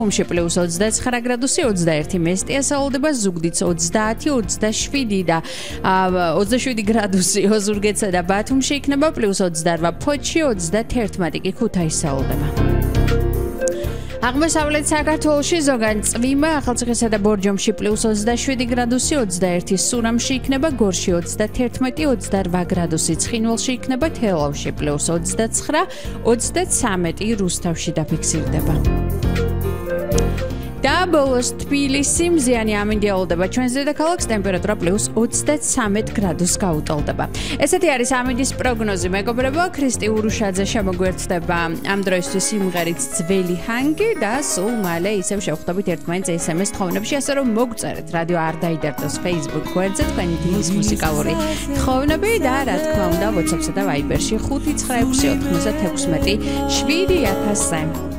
ომში პლუს 29 გრადუსი 21 მესტია საოლდება ზუგდიდს 30-27 და 27 გრადუსი ოზურგეთსა და ბათუმში იქნება პლუს 28 ფოთში 31 კი ქუთაისში საოლდება. აღმოსავლეთ საქართველოში ზოგან წვიმა ახალციხესა და ბორჯომში პლუს 27 გრადუსი 21 სურამში იქნება გორში 31-28 გრადუსი ცხინვალში იქნება თელავში პლუს 29-33 რუსთავში დაფიქსირდება. და ბოლოს თბილისი მზიანი ამინდიაულდება ჩვენს დედაქალაქს ტემპერატურა პლუს 33 გრადუსს გაუტოლდება. ესეთი არის ამინდის პროგნოზი მეგობრებო ქრისტი ურუშაძე შემოგვერთდება ამ დროისთვის სიმღერით ძველი ჰანგი და სულ მალე ისევ შევხვდებით ერთმანეთს SMS თხოვნებში ასე რომ მოგწერეთ რადიო არ დაიდერდოს Facebook გვერდზე თქვენი დილის მუსიკალური თხოვნები და რა თქმა უნდა WhatsApp-სა და Viber-ში 596 96 7000